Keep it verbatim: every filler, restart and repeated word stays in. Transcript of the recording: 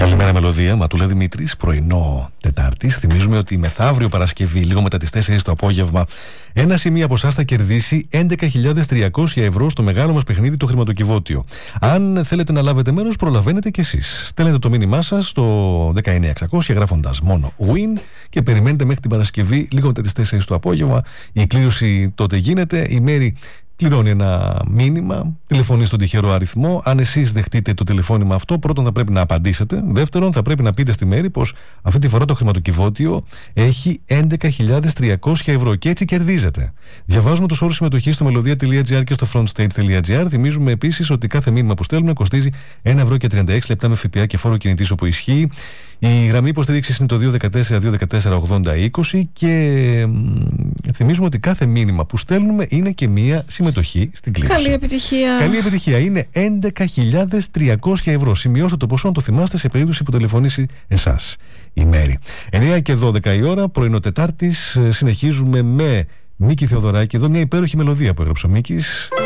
Καλημέρα, Μελωδία. Ματούλα Δημήτρης, πρωινό Τετάρτης. Θυμίζουμε ότι μεθαύριο Παρασκευή, λίγο μετά τις τέσσερις το απόγευμα, ένα σημείο από εσάς θα κερδίσει έντεκα χιλιάδες τριακόσια ευρώ στο μεγάλο μας παιχνίδι, το χρηματοκιβώτιο. Αν θέλετε να λάβετε μέρος, προλαβαίνετε κι εσείς. Στέλνετε το μήνυμά σας στο δεκαεννιά εξακόσια γράφοντας μόνο win και περιμένετε μέχρι την Παρασκευή, λίγο μετά τις τέσσερις το απόγευμα. Η κλήρωση τότε γίνεται. Η Μέρη κληρώνει ένα μήνυμα, τηλεφωνεί στον τυχερό αριθμό. Αν εσείς δεχτείτε το τηλεφώνημα αυτό, πρώτον θα πρέπει να απαντήσετε. Δεύτερον, θα πρέπει να πείτε στη Μέρη πως αυτή τη φορά το χρηματοκιβώτιο έχει έντεκα χιλιάδες τριακόσια ευρώ και έτσι κερδίζετε. Διαβάζουμε τους όρους συμμετοχής στο melodia.gr και στο frontstage.gr. Θυμίζουμε επίσης ότι κάθε μήνυμα που στέλνουμε κοστίζει ένα ευρώ και τριάντα έξι λεπτά με ΦΠΑ και φόρο κινητής όπου ισχύει. Η γραμμή υποστήριξης είναι το δύο ένα τέσσερα δύο ένα τέσσερα ογδόντα είκοσι και μ, θυμίζουμε ότι κάθε μήνυμα που στέλνουμε είναι και μία συμμετοχή στην κλήρωση. Καλή επιτυχία. Καλή επιτυχία. Είναι έντεκα χιλιάδες τριακόσια ευρώ. Σημειώστε το ποσό, να το θυμάστε σε περίπτωση που τηλεφωνήσει εσάς η Μέρη. εννιά και δώδεκα η ώρα, πρωινό Τετάρτης. Συνεχίζουμε με Μίκη Θεοδωράκη. Εδώ μια υπέροχη μελωδία που έγραψε ο Μίκης.